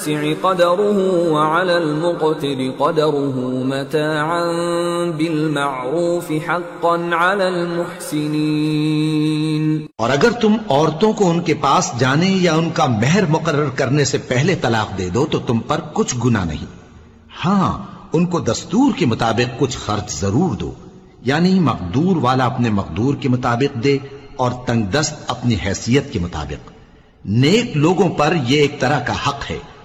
मूसिअ क़दरुहु व अलल मुक़तिरि क़दरुहु मताअन बिल मअरूफ हक़्क़न अलल मुहसिनीन। और अगर तुम औरतों को उनके पास जाने या उनका मेहर मुकर्रर करने से पहले तलाक दे दो तो तुम पर कुछ गुनाह नहीं। हाँ, उनको दस्तूर के मुताबिक कुछ खर्च जरूर दो, यानी मकदूर वाला अपने मकदूर के मुताबिक दे और तंगदस्त अपनी हैसियत के मुताबिक। नेक लोगों पर यह एक तरह का हक है